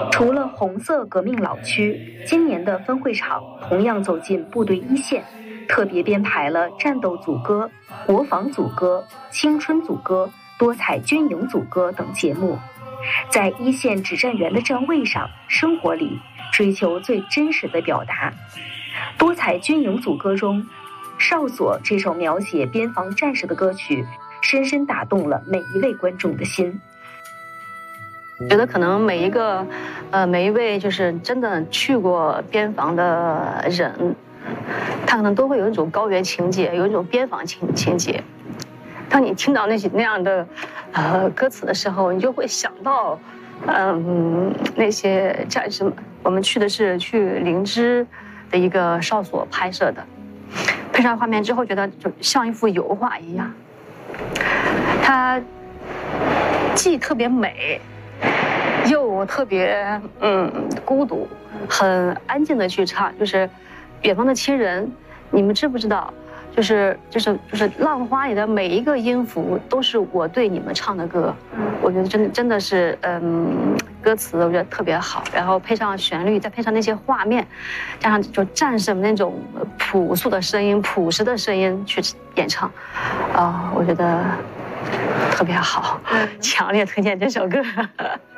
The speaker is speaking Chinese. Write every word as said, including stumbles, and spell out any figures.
除了红色革命老区，今年的分会场同样走进部队一线，特别编排了战斗组歌、国防组歌、青春组歌、多彩军营组歌等节目，在一线指战员的站位上、生活里追求最真实的表达。多彩军营组歌中，《哨所》这首描写边防战士的歌曲，深深打动了每一位观众的心。 觉得可能每一个，呃，每一位就是真的去过边防的人，他可能都会有一种高原情节，有一种边防情情节。当你听到那些那样的，呃，歌词的时候，你就会想到，嗯，那些战士们。我们去的是去灵芝的一个哨所拍摄的，配上画面之后，觉得就像一幅油画一样。它既特别美。又特别嗯孤独，很安静的去唱，就是远方的亲人，你们知不知道？就是就是就是浪花里的每一个音符都是我对你们唱的歌，我觉得真的真的是嗯歌词我觉得特别好，然后配上旋律，再配上那些画面，加上就战士们那种朴素的声音、朴实的声音去演唱，啊、呃，我觉得特别好，强烈推荐这首歌。